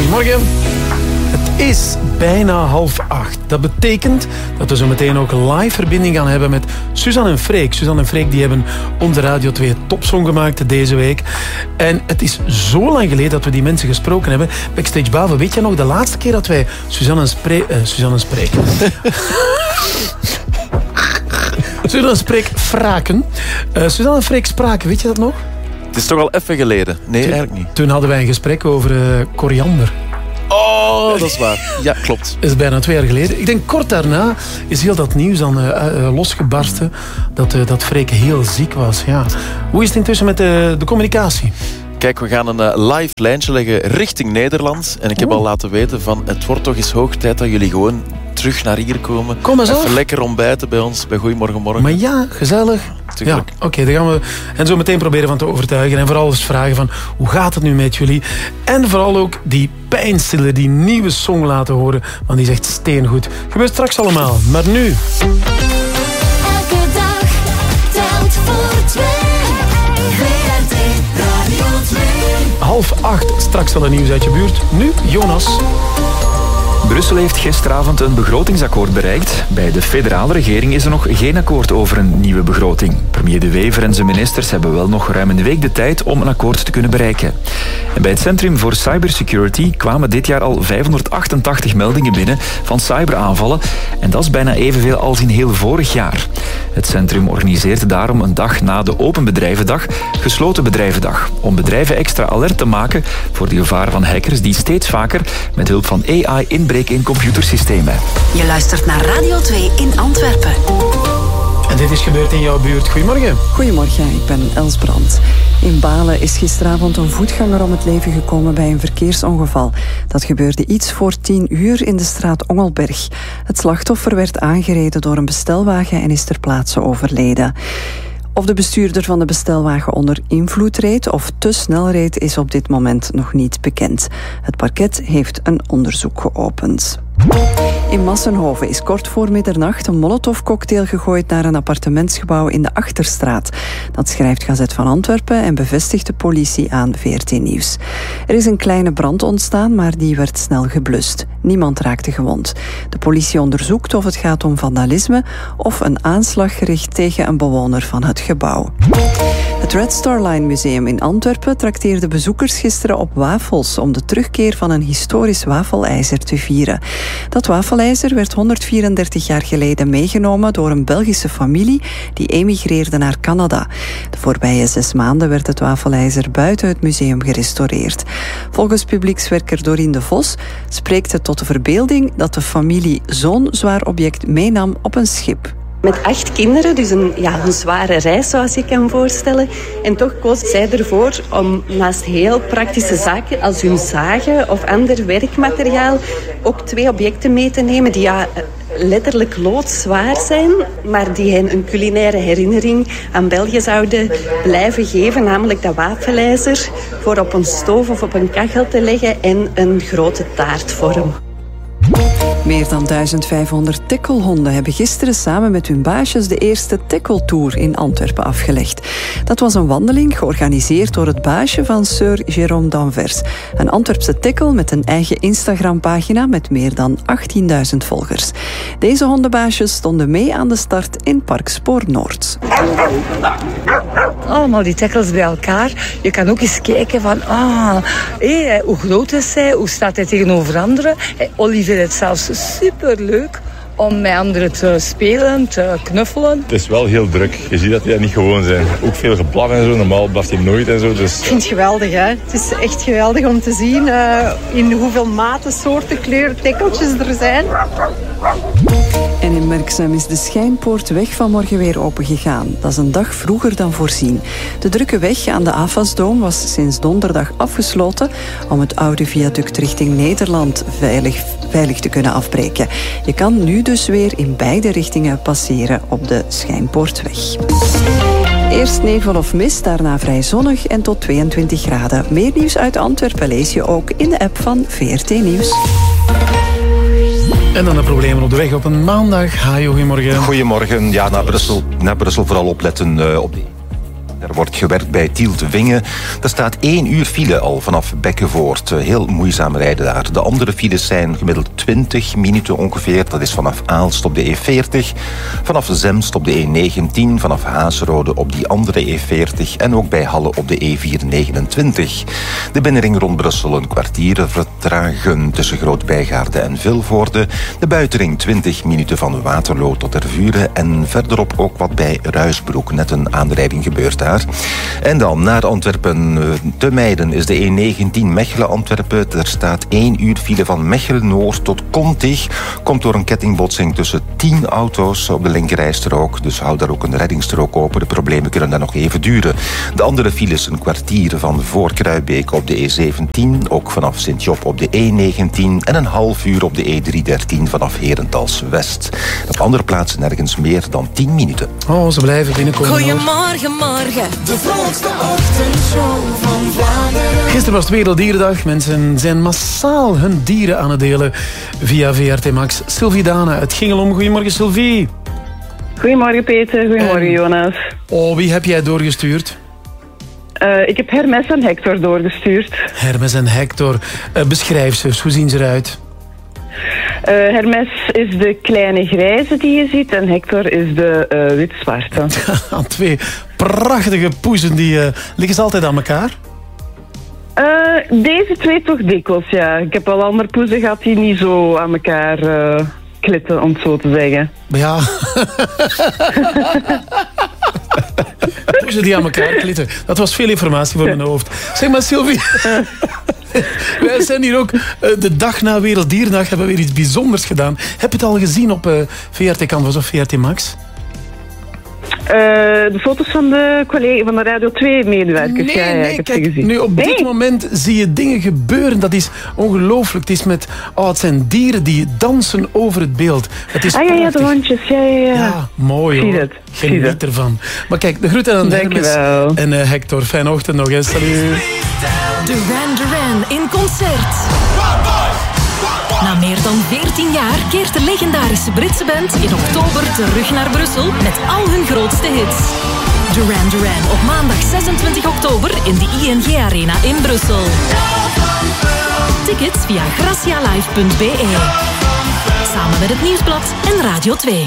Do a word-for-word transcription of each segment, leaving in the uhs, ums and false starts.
Goedemorgen. Het is bijna half acht. Dat betekent dat we zo meteen ook live verbinding gaan hebben met Suzanne en Freek. Suzanne en Freek die hebben onze Radio twee topsong gemaakt deze week. En het is zo lang geleden dat we die mensen gesproken hebben. Backstage Bavo, weet je nog de laatste keer dat wij Suzanne en, Spre- uh, Suzanne en Freek... Suzanne en Freek vraken. Uh, Suzanne en Freek spraken, weet je dat nog? Het is toch al even geleden? Nee, toen, eigenlijk niet. Toen hadden wij een gesprek over uh, koriander. Oh, dat is waar. Ja, klopt. Dat is bijna twee jaar geleden. Ik denk kort daarna is heel dat nieuws dan uh, uh, losgebarsten. Dat, uh, dat Freek heel ziek was. Ja. Hoe is het intussen met de, de communicatie? Kijk, we gaan een uh, live lijntje leggen richting Nederland. En ik heb Oeh. al laten weten van het wordt toch eens hoog tijd dat jullie gewoon terug naar hier komen. Kom eens Even af. lekker ontbijten bij ons, bij Goeiemorgen Morgen. Maar ja, gezellig. Tuurlijk. Ja, oké, okay, daar gaan we en zo meteen proberen van te overtuigen. En vooral eens vragen van, hoe gaat het nu met jullie? En vooral ook die pijnstiller, die nieuwe song laten horen. Want die is echt steengoed. Gebeurt straks allemaal, maar nu... Elke dag telt voor twee. V R T Radio twee. Half acht, straks al een nieuws uit je buurt. Nu, Jonas. Brussel heeft gisteravond een begrotingsakkoord bereikt. Bij de federale regering is er nog geen akkoord over een nieuwe begroting. Premier De Wever en zijn ministers hebben wel nog ruim een week de tijd om een akkoord te kunnen bereiken. En bij het Centrum voor Cybersecurity kwamen dit jaar al vijfhonderdachtentachtig meldingen binnen van cyberaanvallen. En dat is bijna evenveel als in heel vorig jaar. Het centrum organiseert daarom een dag na de Open Bedrijvendag gesloten bedrijvendag. Om bedrijven extra alert te maken voor de gevaren van hackers die steeds vaker met hulp van A I inbreken in computersystemen. Je luistert naar Radio twee in Antwerpen. En dit is gebeurd in jouw buurt. Goedemorgen. Goedemorgen, ik ben Els Brandt. In Balen is gisteravond een voetganger om het leven gekomen bij een verkeersongeval. Dat gebeurde iets voor tien uur in de straat Ongelberg. Het slachtoffer werd aangereden door een bestelwagen en is ter plaatse overleden. Of de bestuurder van de bestelwagen onder invloed reed of te snel reed, is op dit moment nog niet bekend. Het parket heeft een onderzoek geopend. In Massenhoven is kort voor middernacht een molotovcocktail gegooid naar een appartementsgebouw in de Achterstraat. Dat schrijft Gazet van Antwerpen en bevestigt de politie aan V R T Nieuws. Er is een kleine brand ontstaan, maar die werd snel geblust. Niemand raakte gewond. De politie onderzoekt of het gaat om vandalisme of een aanslag gericht tegen een bewoner van het gebouw. Het Red Star Line Museum in Antwerpen trakteerde bezoekers gisteren op wafels om de terugkeer van een historisch wafelijzer te vieren. Dat wafelijzer werd honderdvierendertig jaar geleden meegenomen door een Belgische familie die emigreerde naar Canada. De voorbije zes maanden werd het wafelijzer buiten het museum gerestaureerd. Volgens publiekswerker Dorien de Vos spreekt het tot de verbeelding dat de familie zo'n zwaar object meenam op een schip. Met acht kinderen, dus een, ja, een zware reis zoals je kan voorstellen. En toch koos zij ervoor om naast heel praktische zaken als hun zagen of ander werkmateriaal ook twee objecten mee te nemen die ja, letterlijk loodzwaar zijn, maar die hen een culinaire herinnering aan België zouden blijven geven, namelijk dat wafelijzer voor op een stoof of op een kachel te leggen en een grote taartvorm. Meer dan duizendvijfhonderd tikkelhonden hebben gisteren samen met hun baasjes de eerste tikkeltour in Antwerpen afgelegd. Dat was een wandeling georganiseerd door het baasje van Sir Jérôme d'Anvers. Een Antwerpse tikkel met een eigen Instagram-pagina met meer dan achttienduizend volgers. Deze hondenbaasjes stonden mee aan de start in Park Spoor Noord. Allemaal die tackles bij elkaar. Je kan ook eens kijken van, ah, hé, hoe groot is zij? Hoe staat hij tegenover anderen? Olivier vindt het zelfs superleuk om met anderen te spelen, te knuffelen. Het is wel heel druk. Je ziet dat die dat niet gewoon zijn. Ook veel geblaf en zo. Normaal blaft hij nooit en zo. Dus... Ik vind het geweldig, hè. Het is echt geweldig om te zien uh, in hoeveel maten, soorten, kleuren, tikkeltjes er zijn. En in Merksem is de Schijnpoortweg vanmorgen weer opengegaan. Dat is een dag vroeger dan voorzien. De drukke weg aan de Afasdoom was sinds donderdag afgesloten om het oude viaduct richting Nederland veilig, veilig te kunnen afbreken. Je kan nu dus weer in beide richtingen passeren op de Schijnpoortweg. Eerst nevel of mist, daarna vrij zonnig en tot tweeëntwintig graden. Meer nieuws uit Antwerpen lees je ook in de app van V R T Nieuws. En dan de problemen op de weg op een maandag. Hajo, goedemorgen. Goedemorgen. Ja, naar Brussel, naar Brussel vooral opletten uh, op die... Er wordt gewerkt bij Tiel te Vingen. Er staat één uur file al vanaf Bekkenvoort. Heel moeizaam rijden daar. De andere files zijn gemiddeld twintig minuten ongeveer. Dat is vanaf Aalst op de E veertig, vanaf Zemst op de E negentien, vanaf Haasrode op die andere E veertig en ook bij Halle op de E vierhonderdnegenentwintig. De binnenring rond Brussel een kwartier vertragen tussen Groot-Bijgaarde en Vilvoorde. De buitenring twintig minuten van Waterloo tot Tervuren en verderop ook wat bij Ruisbroek. Net een aanrijding gebeurt daar. En dan naar Antwerpen te Meiden is de E negentien Mechelen-Antwerpen. Er staat één uur file van Mechelen-Noord tot Kontig. Komt door een kettingbotsing tussen tien auto's op de linkerrijstrook. Dus hou daar ook een reddingsstrook open. De problemen kunnen daar nog even duren. De andere files een kwartier van voor Kruibeek op de E zeventien. Ook vanaf Sint-Job op de E negentien. En een half uur op de E driehonderddertien vanaf Herentals-West. Op andere plaatsen nergens meer dan tien minuten. Oh, ze blijven binnenkomen. Goedemorgen, morgen. De vrolijkste ochtendshow van Vlaanderen. Gisteren was het Werelddierendag. Mensen zijn massaal hun dieren aan het delen via V R T Max. Sylvie Dana, het ging al om. Goedemorgen, Sylvie. Goedemorgen, Peter. Goedemorgen, en... Jonas. Oh, wie heb jij doorgestuurd? Uh, ik heb Hermes en Hector doorgestuurd. Hermes en Hector. Uh, beschrijf ze eens. Hoe zien ze eruit? Uh, Hermes is de kleine grijze die je ziet en Hector is de uh, wit-zwarte. Twee prachtige poezen. Die, uh, liggen ze altijd aan elkaar? Uh, deze twee toch dikwijls, ja. Ik heb al andere poezen gehad die niet zo aan elkaar uh, klitten, om het zo te zeggen. Ja. Poezen die aan elkaar klitten. Dat was veel informatie voor mijn hoofd. Zeg maar, Sylvie. Wij zijn hier ook uh, de dag na Werelddierendag hebben we weer iets bijzonders gedaan. Heb je het al gezien op uh, V R T Canvas of V R T Max? Uh, de foto's van de collega van de Radio twee medewerkers. Nee, ja, ja, nee, ik heb kijk, ze gezien. nu op nee. dit moment zie je dingen gebeuren. Dat is ongelooflijk. Het is met, oh, het zijn dieren die dansen over het beeld. Het is ah ja, ja, de hondjes. Ja, ja, ja. ja mooi hoor. Zie het. Geniet Zie ervan. Maar kijk, de groeten aan Hermes en uh, Hector. Fijne ochtend nog eens. Salut. Duran Duran in concert. Na meer dan veertien jaar keert de legendarische Britse band in oktober terug naar Brussel met al hun grootste hits. Duran Duran op maandag zesentwintig oktober in de I N G Arena in Brussel. Tickets via gracialive punt b e. Samen met het Nieuwsblad en Radio twee.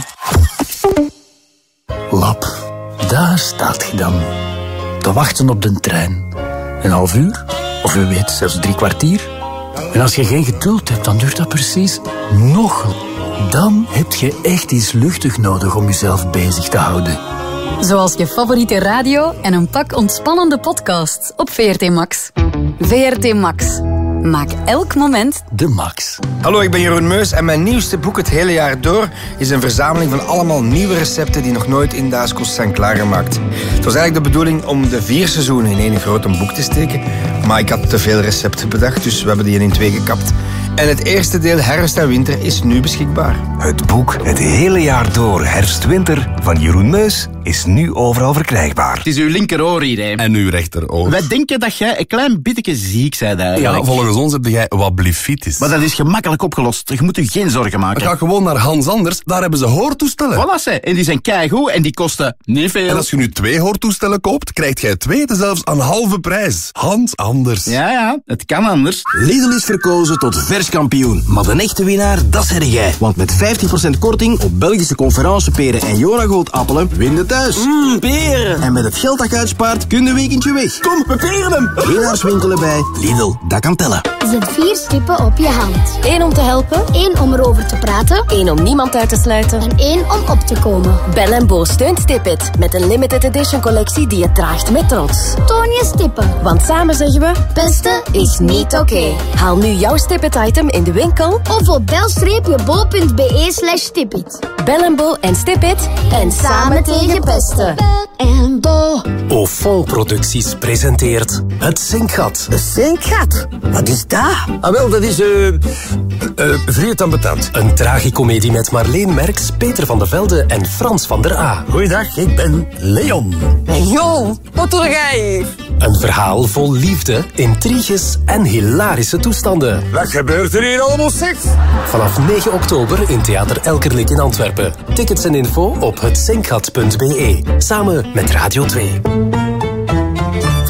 Lap, daar staat je dan. Te wachten op de trein. Een half uur, of u weet, zelfs drie kwartier. En als je geen geduld hebt, dan duurt dat precies nog. Dan heb je echt iets luchtig nodig om jezelf bezig te houden. Zoals je favoriete radio en een pak ontspannende podcasts op V R T Max. V R T Max. Maak elk moment de max. Hallo, ik ben Jeroen Meus en mijn nieuwste boek Het Hele Jaar Door is een verzameling van allemaal nieuwe recepten die nog nooit in Daaskost zijn klaargemaakt. Het was eigenlijk de bedoeling om de vier seizoenen in één grote boek te steken, maar ik had te veel recepten bedacht, dus we hebben die in twee gekapt. En het eerste deel Herfst en Winter is nu beschikbaar. Het boek Het Hele Jaar Door Herfst-Winter van Jeroen Meus is nu overal verkrijgbaar. Het is uw linkeroor hier, hè. En uw rechteroor. Wij denken dat jij een klein beetje ziek bent eigenlijk. Ja, volgens ons heb jij wat blefitis. Maar dat is gemakkelijk opgelost. Je moet je geen zorgen maken. Ga gewoon naar Hans Anders, daar hebben ze hoortoestellen. Voilà, ze. En die zijn keigoed en die kosten niet veel. En als je nu twee hoortoestellen koopt, krijgt jij twee zelfs aan halve prijs. Hans Anders. Ja, ja, het kan anders. Lidl is verkozen tot verskampioen. Maar de echte winnaar, dat zeg jij. Want met vijftien procent korting op Belgische conferenceperen en Jonagold appelen, win je thuis. Mmm, peren. En met het geld dat je uitspaart, kun je een weekendje weg. Kom, we peren hem. Winnaarswinkelen bij Lidl, dat kan tellen. Zet vier stippen op je hand. Eén om te helpen, één om erover te praten, één om niemand uit te sluiten en één om op te komen. Bell en Bo steunt Stipit met een limited edition collectie die je draagt met trots. Toon je stippen. Want samen zeggen we, beste is niet oké. Okay. Haal nu jouw Stipit item in de winkel of op bel-bo punt b e slash stipit. Bell en Bo en Stipit en samen tegen pesten. Bell en Bo. Ofon Producties presenteert Het Zinkgat. Het Zinkgat? Wat is dat? Ah wel, dat is eh uh, uh, Vreed en Betant. Een tragicomedie met Marleen Merks, Peter van der Velde en Frans van der A. Goeiedag, ik ben Leon. Leon, wat doe jij hier? Een verhaal vol liefde, intriges en hilarische toestanden. Wat gebeurt er hier allemaal seks? Vanaf negen oktober in Theater Elkerlijk in Antwerpen. Tickets en info op het zinkgat punt b e. Samen met Radio twee.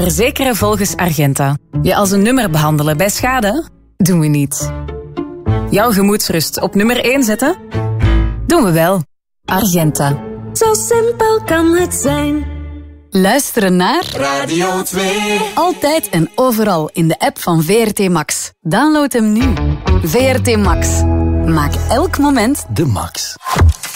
Verzekeren volgens Argenta. Je als een nummer behandelen bij schade? Doen we niet. Jouw gemoedsrust op nummer één zetten? Doen we wel. Argenta. Zo simpel kan het zijn. Luisteren naar Radio twee. Altijd en overal in de app van V R T Max. Download hem nu. V R T Max. Maak elk moment de max.